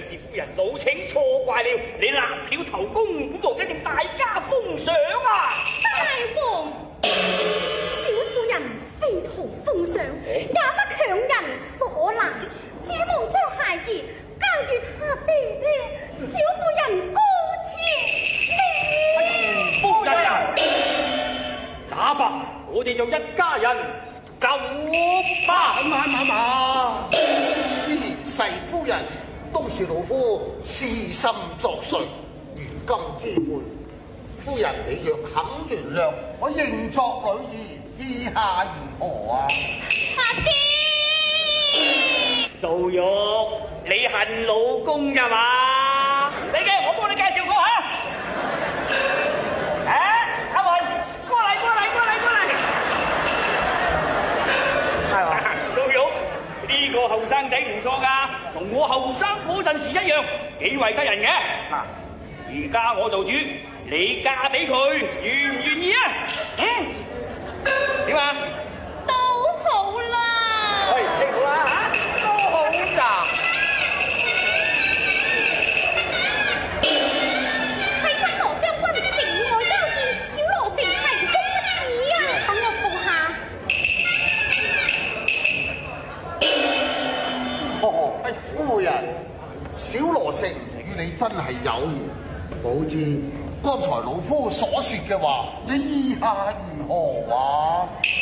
是夫人老請錯怪了，你立了頭功，本王一定大加封賞啊！ 大王，小婦人非圖封賞，也不強人所難，只望將孩兒交予他爹爹，小婦人高興。 夫人啊，打吧，我哋就一家人走吧。 嘛，既然世夫人都是老夫私心作祟，如今之悔，夫人你若肯原諒，我認作女兒，意下如何啊？ 阿爹， 素玉，你恨老公咋嘛？你嘅，我幫你介紹個吓。阿雲，過嚟。係嘛？素玉，呢個後生仔唔錯㗎，同我後生嗰陣時一樣，幾為得人嘅。嗱，而家我做主，你嫁俾佢，願唔願意啊？點啊？ 都好啦。 喂，聽好啦嚇，都好咋。 係因羅將軍情愛交戰，小羅成提供一旨啊！等我服下。 夫人，小羅成與你真係有緣，保知剛才老夫所說嘅話，你意下如何啊？